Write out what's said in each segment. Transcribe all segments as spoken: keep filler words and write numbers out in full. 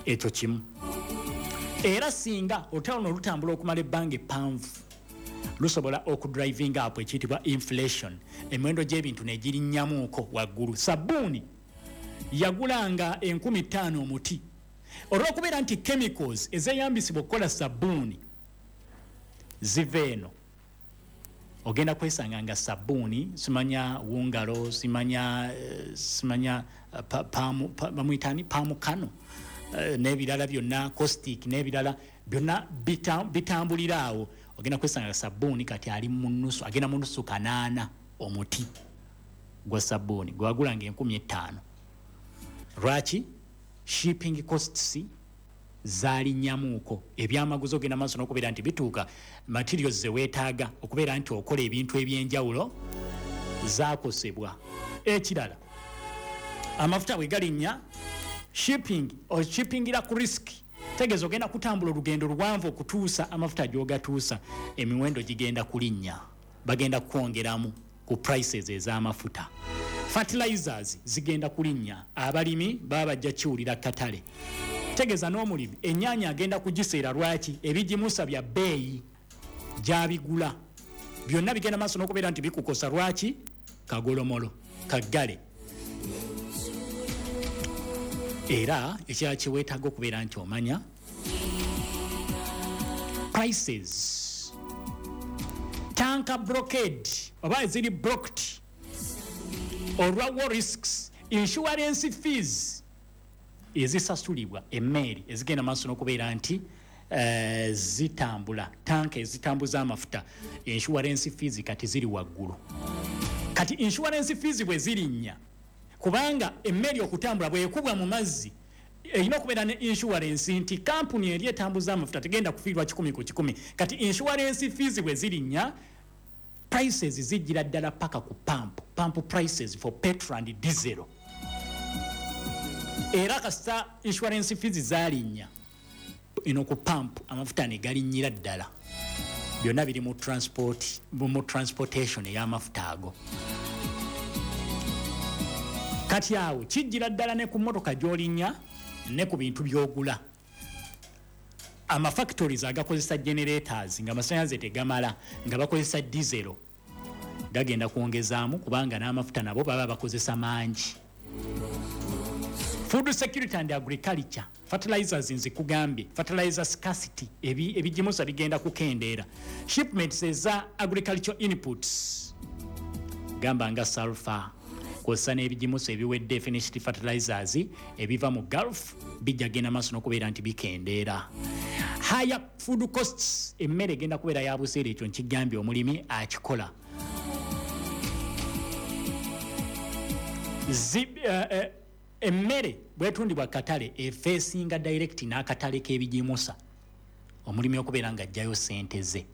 ekyo kimu. Era singa olutalo lutambula okumala ebbanga eppanvu lusobola okudrivinga up ekiyitibwa inflation, emiwendo gy'ebintu negirinnyamuuko waggulu. Sabbuuni yagulanga enkumi ttaano omuti olw'okubeera nti chemicals ezeyambisibwa okukola sabbuuni ziva eno. Ogenda kwesanga nga sabbuuni simanya wungalo simanya uh, simanya uh, pa, pamu pa, bamuyitani pamukano uh, n'ebirala byonna caustic n'ebirala byonna bitam, bitambuliraawo. Ogenda kwesanga sabbuuni kati ali mu nnusu, agenda mu nnusu kanaana omuti gwa sabbuuni gwagulanga enkumi ettaano. Lwaki? Shipping costs zaali nnyamuuko. Ebyamaguzi ogenda maaso n'okubeera nti bituuka materials ze weetaaga okubeera nti okola ebintu eby'enjawulo zaakosebwa. Ekirala, amafuta bwe galinnya, shipping oshippingira ku risk. Tegeeza ogenda kutambula olugendo luwanvu okutuusa amafuta gy'ogatuusa, emiwendo gigenda kulinnya, bagenda kwongeramu ku prices ez'amafuta. Fertilizers zigenda kulinnya, abalimi baba bajja kiwulira katale. Tegeeza n'omulimi ennyaanya agenda kugiseera. Lwaki? Ebigimusa bya bbeeyi gy'abigula byonna bigenda maaso n'okubeera nti bikukosa. Lwaki? Kagolomolo, kaggale. Era ekirala kye weetaaga okubeera nti omanya prices. Tanka blockade oba eziri blocked olwa war risks, insurance fees ezisasulibwa emmeeri ezigenda maaso n'okubeera nti uh, zitambula, tanka ezitambuza amafuta, insurance fees kati ziri waggulu. Kati insurance fees bwe zirinnya, kubanga emmeeri okutambula bwekubwa mu mazzi, erina okubeera ne insurance nti kampuni eri etambuza amafuta tegenda kufiirwa kikumi ku kikumi. Kati insurance fees bwe zirinnya, prices zijjira ddala paka ku pump, pump prices for petrol and diesel. Era kasita insurance fees zalinnya eno ku pump, amafuta ne galinnyira ddala. Byonna biri mu transport, mu transportation ey'amafuta ago. Kati awo kijjira ddala ne ku mmotoka gy'olinnya ne ku bintu by'ogula. Amafactories agakozesa generators nga amasannyalaze tegamala, nga bakozesa diesel, gagenda kwongezaamu kubanga n'amafuta nabo baba bakozesa mangi. Food security and agriculture, fertilizers nzikugambye, fertilizer scarcity, ebi ebigimusa bigenda kukendeera. Shipments eza agricultural inputs gamba nga sulfur, kw'ossa n'ebigimusa ebiwedde finished fertilizers ebiva mu Gulf bijja genda maaso n'okubeera nti bikendeera. Higher food costs, emmere egenda kubeera ya buseera, ekyo nkigambye omulimi akikola. Zib, uh, uh, emmere bwetundibwa katale efeesinga direct n'akatale k'ebigimusa, omulimi okubeera nga ajjayo sente ze.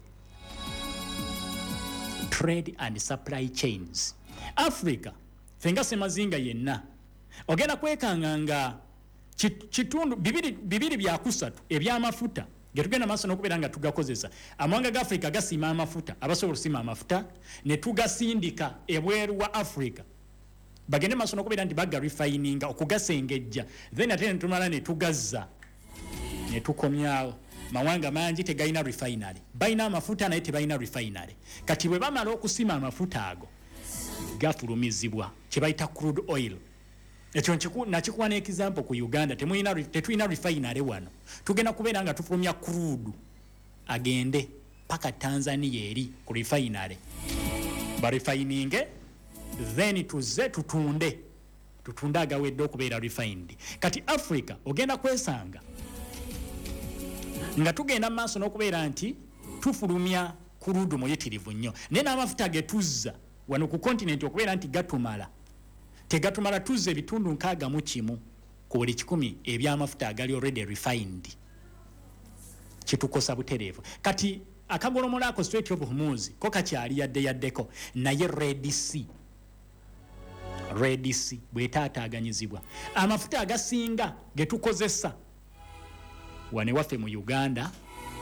Trade and supply chains. Africa fenga semazinga yenna ogenda kwekanga nga kitundu bibiri bibiri bya kusatu ebyamafuta getugenda maaso n'okubeera nga tugakozesa. Amawanga ga Africa gasiima amafuta, abasobola osiima amafuta ne tugasindika ebweru wa Africa, bagende maaso n'okubeera nti baga refininga okugasengejja, then ate ne tumala ne tugazza ne tukomyawo. Mawanga mangi tegalina refinery, balina amafuta naye tebalina refinery. Kati bwe bamala okusima amafuta ago gafulumizibwa kye bayita crude oil. Ekyo nkiku nakikuwa n'example ku Uganda, temulina tetulina refinery wano, tugenda kubeera nga tufulumya crude agende paka Tanzania eri ku refinery, ba refininge then tuze tutunde tutunde agawedde okubeera refined. Kati Africa ogenda kwesanga nga tugenda maaso n'okubeera nti tufulumya crude muyitirivu nnyo, naye n'amafuta getuzza wano ku continent okubeera nti gatumala tegatumala, tuzza ebitundu nkaaga mu kimu ku buli kikumi ebyamafuta agali already refined. Kitukosa butereevu. Kati akagolomola ako Strait of Hormuz ko kakyali yadde yaddeko, naye Red Sea Red Sea bwetaataaganyizibwa, amafuta agasinga getukozesa wane waffe mu Uganda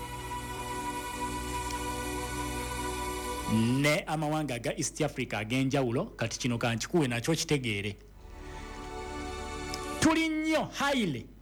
ne amawanga ga East Africa ag'enjawulo, kati kino kankikuwe nakyo kitegeere, tuli nnyo highly